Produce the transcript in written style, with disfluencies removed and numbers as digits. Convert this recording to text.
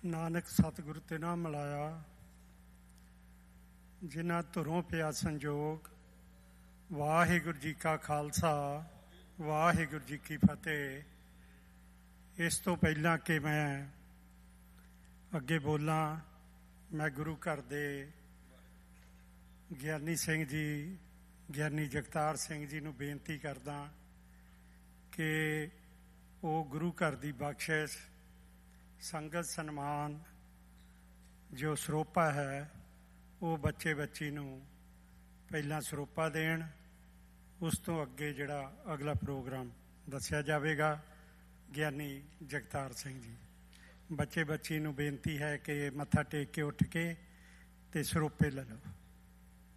ਨਾਨਕ ਸਤਿਗੁਰ ਤੇ ਨਾ ਮਿਲਾਇਆ, ਜਿਨ੍ਹਾਂ ਧੁਰੋਂ ਪਿਆ ਸੰਜੋਗ। ਵਾਹਿਗੁਰੂ ਜੀ ਕਾ ਖਾਲਸਾ, ਵਾਹਿਗੁਰੂ ਜੀ ਕੀ ਫਤਿਹ। ਇਸ ਤੋਂ ਪਹਿਲਾਂ ਕਿ ਮੈਂ ਅੱਗੇ ਬੋਲਾਂ, ਮੈਂ ਗੁਰੂ ਘਰ ਦੇ ਗਿਆਨੀ ਸਿੰਘ ਜੀ, ਗਿਆਨੀ ਜਗਤਾਰ ਸਿੰਘ ਜੀ ਨੂੰ ਬੇਨਤੀ ਕਰਦਾ ਕਿ ਉਹ ਗੁਰੂ ਘਰ ਦੀ ਬਖਸ਼ਿਸ਼, ਸੰਗਤ ਸਨਮਾਨ ਜੋ ਸਰੋਪਾ ਹੈ, ਉਹ ਬੱਚੇ ਬੱਚੀ ਨੂੰ ਪਹਿਲਾਂ ਸਰੋਪਾ ਦੇਣ। ਉਸ ਤੋਂ ਅੱਗੇ ਜਿਹੜਾ ਅਗਲਾ ਪ੍ਰੋਗਰਾਮ ਦੱਸਿਆ ਜਾਵੇਗਾ, ਗਿਆਨੀ ਜਗਤਾਰ ਸਿੰਘ ਜੀ। ਬੱਚੇ ਬੱਚੀ ਨੂੰ ਬੇਨਤੀ ਹੈ ਕਿ ਮੱਥਾ ਟੇਕ ਕੇ ਉੱਠ ਕੇ ਤੇ ਸਰੋਪੇ ਲੈ ਲਓ।